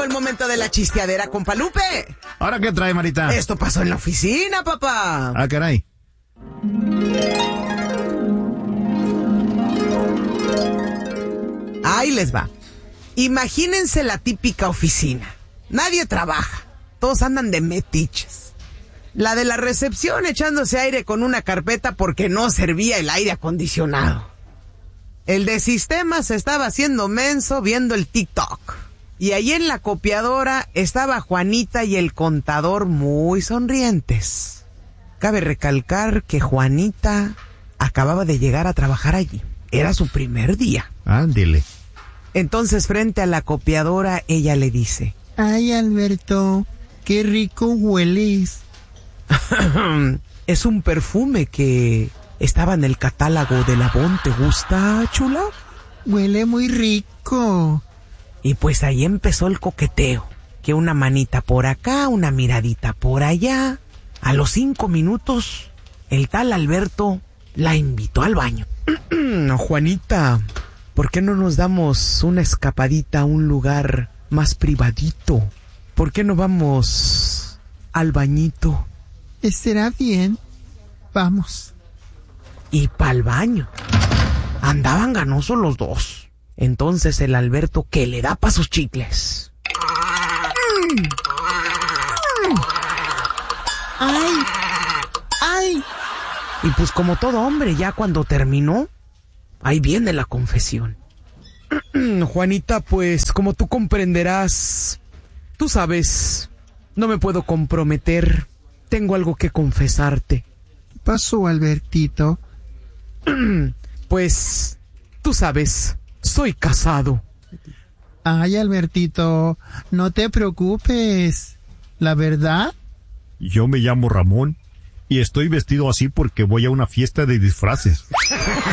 el momento de la chisteadera, compa Lupe. ¿Ahora qué trae, Marita? Esto pasó en la oficina, papá. Ah, caray. Ahí les va. Imagínense la típica oficina. Nadie trabaja. Todos andan de metiches. La de la recepción echándose aire con una carpeta porque no servía el aire acondicionado. El de sistemas estaba haciendo menso viendo el TikTok. Y ahí en la copiadora estaba Juanita y el contador muy sonrientes. Cabe recalcar que Juanita acababa de llegar a trabajar allí. Era su primer día. Ándele. Entonces, frente a la copiadora, ella le dice: Ay, Alberto, qué rico hueles. Es un perfume que estaba en el catálogo de Avon. ¿Te gusta, chula? Huele muy rico. Y pues ahí empezó el coqueteo. Que una manita por acá, una miradita por allá. A los 5 minutos, el tal Alberto la invitó al baño. Juanita, ¿por qué no nos damos una escapadita a un lugar más privadito? ¿Por qué no vamos al bañito? ¿Estará bien? Vamos. Y pa'l baño. Andaban ganosos los dos. Entonces el Alberto que le da pa' sus chicles. ¡Ay! ¡Ay! Y pues como todo hombre, ya cuando terminó, ahí viene la confesión. Juanita, pues como tú comprenderás, tú sabes, no me puedo comprometer. Tengo algo que confesarte. ¿Qué pasó, Albertito? Pues, tú sabes, soy casado. Ay, Albertito, no te preocupes. ¿La verdad? Yo me llamo Ramón y estoy vestido así porque voy a una fiesta de disfraces.